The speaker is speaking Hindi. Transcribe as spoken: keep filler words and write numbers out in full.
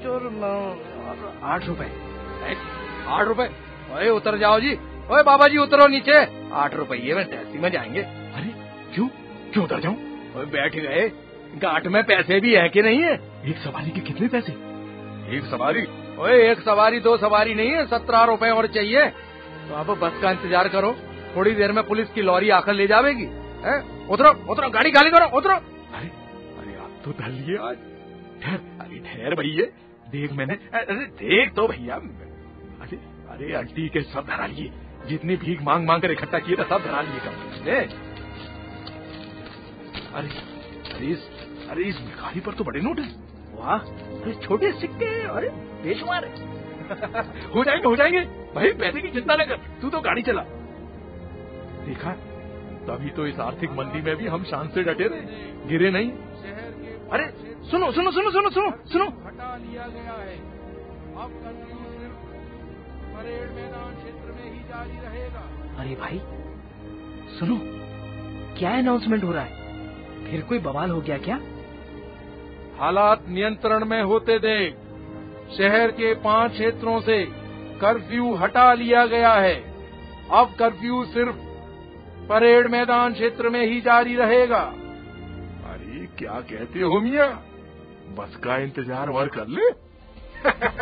पाँच और नौ आठ रुपए। आठ रुपए? ओए उतर जाओ जी। ओए बाबा जी उतरो नीचे। आठ रुपये में टैक्सी में जाएंगे। अरे क्यों क्यों उतर जाऊं? ओए बैठ गए, गांठ में पैसे भी है कि नहीं है? एक सवारी के कितने पैसे? एक सवारी? ओए एक सवारी दो सवारी नहीं है, सत्रह रुपए और चाहिए। तो अब बस का इंतजार करो, थोड़ी देर में पुलिस की लॉरी आकर ले जाएगी। है? उतरो उतरो, गाड़ी खाली करो, उतरो। अरे अरे आप तो धर लिए आज। ठहर, अरे ठहर भैया, देख मैंने। अरे देख तो भैया। अरे अरे आंटी के सब धरा लिए, जितनी भीख मांग मांग कर इकट्ठा किए था सब धरा लिए कम। अरे अरे इस अरे इस भिखारी पर तो बड़े नोट है। वाह, तो छोटे सिक्के। अरे बेशुमार है। हो जाएंगे हो जाएंगे भाई, पैसे की चिंता न कर, तू तो गाड़ी चला। देखा, तभी तो इस आर्थिक मंदी में भी हम शान से डटे रहे, गिरे नहीं। अरे सुनो सुनो सुनो सुनो सुनो सुनो हटा लिया गया है। अब कर्फ्यू सिर्फ परेड मैदान क्षेत्र में ही जारी रहेगा। अरे भाई सुनो, क्या अनाउंसमेंट हो रहा है? फिर कोई बवाल हो गया क्या? हालात नियंत्रण में होते देख शहर के पांच क्षेत्रों से कर्फ्यू हटा लिया गया है। अब कर्फ्यू सिर्फ परेड मैदान क्षेत्र में ही जारी रहेगा। अरे क्या कहते हो मियां, बस का इंतजार और कर ले।